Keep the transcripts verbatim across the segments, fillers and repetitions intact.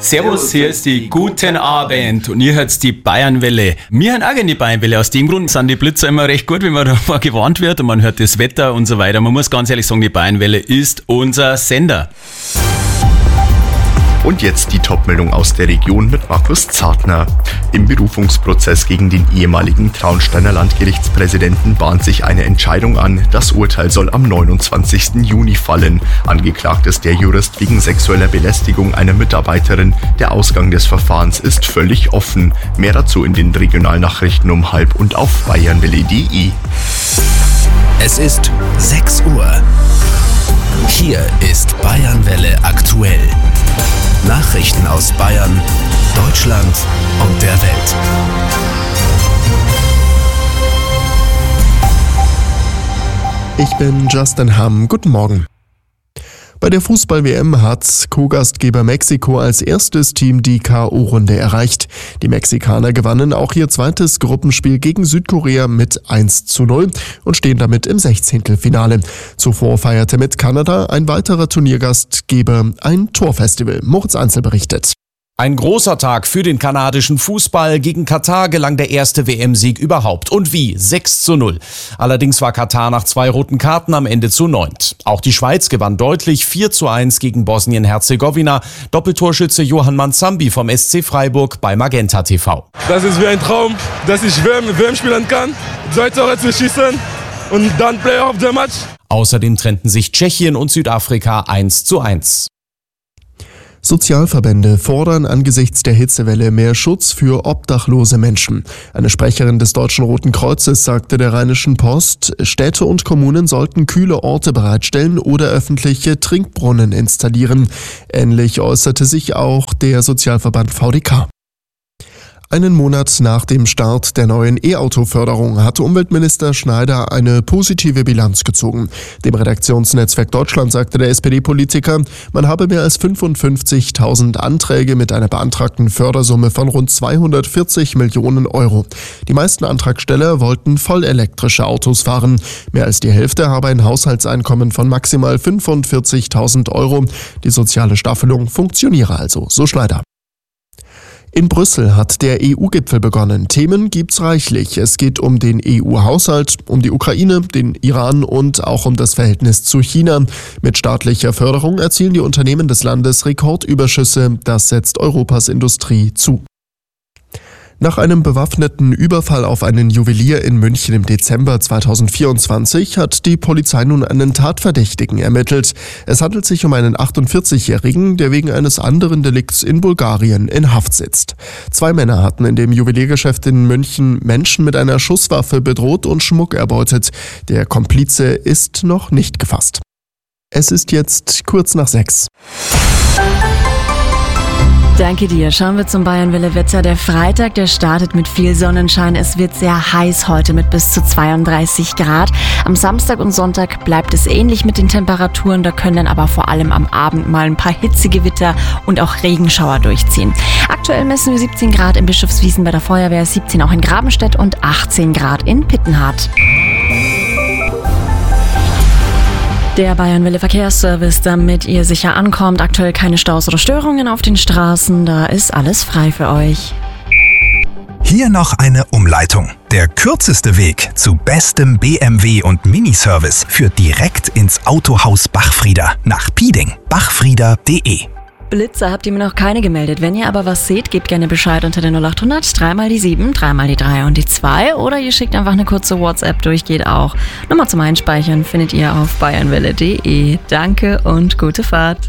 Servus, hier ist die Guten Abend und ihr hört die Bayernwelle. Wir hören auch gerne die Bayernwelle. Aus dem Grund sind die Blitzer immer recht gut, wenn man davor gewarnt wird und man hört das Wetter und so weiter. Man muss ganz ehrlich sagen, die Bayernwelle ist unser Sender. Und jetzt die Topmeldung aus der Region mit Markus Zartner. Im Berufungsprozess gegen den ehemaligen Traunsteiner Landgerichtspräsidenten bahnt sich eine Entscheidung an. Das Urteil soll am neunundzwanzigsten Juni fallen. Angeklagt ist der Jurist wegen sexueller Belästigung einer Mitarbeiterin. Der Ausgang des Verfahrens ist völlig offen. Mehr dazu in den Regionalnachrichten um halb und auf bayernwelle punkt de. Es ist sechs Uhr. Hier ist Bayernwelle aktuell. Nachrichten aus Bayern, Deutschland und der Welt. Ich bin Justin Hamm. Guten Morgen. Bei der Fußball-W M hat Co-Gastgeber Mexiko als erstes Team die K O-Runde erreicht. Die Mexikaner gewannen auch ihr zweites Gruppenspiel gegen Südkorea mit eins zu null und stehen damit im Sechzehntelfinale. Zuvor feierte mit Kanada ein weiterer Turniergastgeber ein Torfestival. Moritz Einzel berichtet. Ein großer Tag für den kanadischen Fußball. Gegen Katar gelang der erste W M-Sieg überhaupt. Und wie? sechs zu null. Allerdings war Katar nach zwei roten Karten am Ende zu neunt. Auch die Schweiz gewann deutlich vier zu eins gegen Bosnien-Herzegowina. Doppeltorschütze Johann Manzambi vom S C Freiburg bei Magenta T V. Das ist wie ein Traum, dass ich W M, W M spielen kann, zwei Tore zu schießen und dann Player of the Match. Außerdem trennten sich Tschechien und Südafrika eins zu eins. Sozialverbände fordern angesichts der Hitzewelle mehr Schutz für obdachlose Menschen. Eine Sprecherin des Deutschen Roten Kreuzes sagte der Rheinischen Post, Städte und Kommunen sollten kühle Orte bereitstellen oder öffentliche Trinkbrunnen installieren. Ähnlich äußerte sich auch der Sozialverband V D K. Einen Monat nach dem Start der neuen E-Auto-Förderung hatte Umweltminister Schneider eine positive Bilanz gezogen. Dem Redaktionsnetzwerk Deutschland sagte der S P D-Politiker, man habe mehr als fünfundfünfzigtausend Anträge mit einer beantragten Fördersumme von rund zweihundertvierzig Millionen Euro. Die meisten Antragsteller wollten vollelektrische Autos fahren. Mehr als die Hälfte habe ein Haushaltseinkommen von maximal fünfundvierzigtausend Euro. Die soziale Staffelung funktioniere also, so Schneider. In Brüssel hat der E U-Gipfel begonnen. Themen gibt's reichlich. Es geht um den E U-Haushalt, um die Ukraine, den Iran und auch um das Verhältnis zu China. Mit staatlicher Förderung erzielen die Unternehmen des Landes Rekordüberschüsse. Das setzt Europas Industrie zu. Nach einem bewaffneten Überfall auf einen Juwelier in München im Dezember zweitausendvierundzwanzig hat die Polizei nun einen Tatverdächtigen ermittelt. Es handelt sich um einen achtundvierzigjährigen, der wegen eines anderen Delikts in Bulgarien in Haft sitzt. Zwei Männer hatten in dem Juweliergeschäft in München Menschen mit einer Schusswaffe bedroht und Schmuck erbeutet. Der Komplize ist noch nicht gefasst. Es ist jetzt kurz nach sechs. Danke dir. Schauen wir zum Bayernwelle-Wetter. Der Freitag, der startet mit viel Sonnenschein. Es wird sehr heiß heute mit bis zu zweiunddreißig Grad. Am Samstag und Sonntag bleibt es ähnlich mit den Temperaturen. Da können dann aber vor allem am Abend mal ein paar Hitzegewitter und auch Regenschauer durchziehen. Aktuell messen wir siebzehn Grad in Bischofswiesen bei der Feuerwehr, siebzehn auch in Grabenstedt und achtzehn Grad in Pittenhardt. Der Bayernwelle Verkehrsservice, damit ihr sicher ankommt. Aktuell keine Staus oder Störungen auf den Straßen. Da ist alles frei für euch. Hier noch eine Umleitung. Der kürzeste Weg zu bestem B M W und Miniservice führt direkt ins Autohaus Bachfrieder nach Pieding. bachfrieder punkt de. Blitzer habt ihr mir noch keine gemeldet. Wenn ihr aber was seht, gebt gerne Bescheid unter der null acht hundert, dreimal die sieben, dreimal die drei und die zwei. Oder ihr schickt einfach eine kurze WhatsApp durch, geht auch. Nummer zum Einspeichern findet ihr auf bayernwelle punkt de. Danke und gute Fahrt.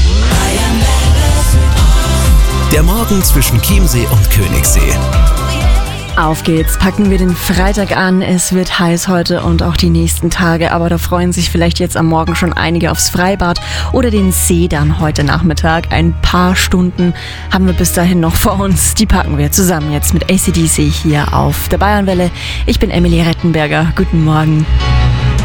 Der Morgen zwischen Chiemsee und Königssee. Auf geht's, packen wir den Freitag an. Es wird heiß heute und auch die nächsten Tage, aber da freuen sich vielleicht jetzt am Morgen schon einige aufs Freibad oder den See dann heute Nachmittag. Ein paar Stunden haben wir bis dahin noch vor uns. Die packen wir zusammen jetzt mit A C D C hier auf der Bayernwelle. Ich bin Emily Rettenberger. Guten Morgen.